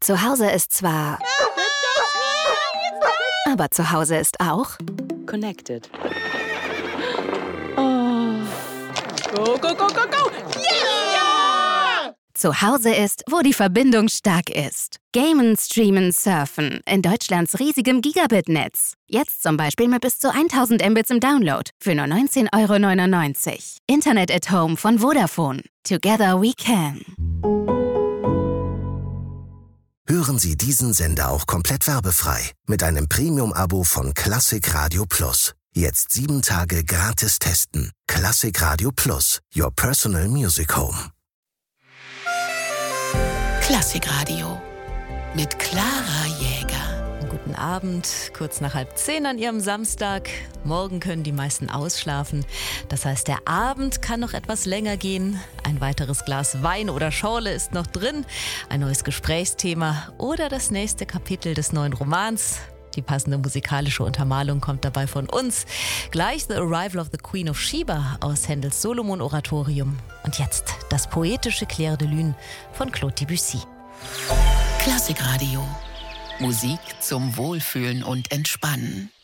Zu Hause ist zwar... Aber zu Hause ist auch... Connected. Oh. Go, go, go, go, go! Yeah! Zu Hause ist, wo die Verbindung stark ist. Gamen, streamen, surfen. In Deutschlands riesigem Gigabit-Netz. Jetzt zum Beispiel mit bis zu 1000 Mbits im Download. Für nur 19,99 €. Internet at Home von Vodafone. Together we can. Hören Sie diesen Sender auch komplett werbefrei mit einem Premium-Abo von Klassik Radio Plus. Jetzt 7 Tage gratis testen. Klassik Radio Plus, your personal music home. Klassikradio mit Clara Jäger. Guten Abend, kurz nach 9:30 an Ihrem Samstag. Morgen können die meisten ausschlafen. Das heißt, der Abend kann noch etwas länger gehen. Ein weiteres Glas Wein oder Schorle ist noch drin. Ein neues Gesprächsthema oder das nächste Kapitel des neuen Romans. Die passende musikalische Untermalung kommt dabei von uns. Gleich The Arrival of the Queen of Sheba aus Händels Solomon-Oratorium. Und jetzt das poetische Clair de Lune von Claude Debussy. Klassikradio. Musik zum Wohlfühlen und Entspannen.